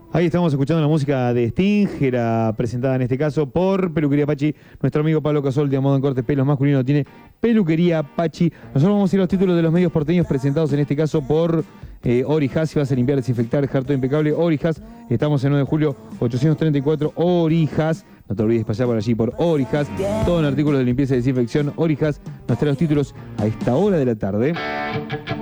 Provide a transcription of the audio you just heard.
Ahí estamos escuchando la música de Sting, era presentada en este caso por Peluquería Pachi. Nuestro amigo Pablo Casol, de Moda en Cortes Pelos Masculino, tiene Peluquería Pachi. Nosotros vamos a ir a los títulos de los medios porteños presentados en este caso por Ori Haas. Si vas a limpiar, desinfectar, dejar todo impecable, Ori Haas. Estamos en 9 de julio, 834, Ori Haas. No te olvides pasar por allí por Ori Haas. Todo en artículos de limpieza y desinfección. Ori Haas nos trae los títulos a esta hora de la tarde.